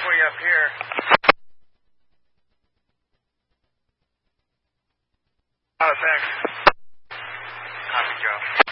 for you up here. Oh, thanks. Copy, Joe.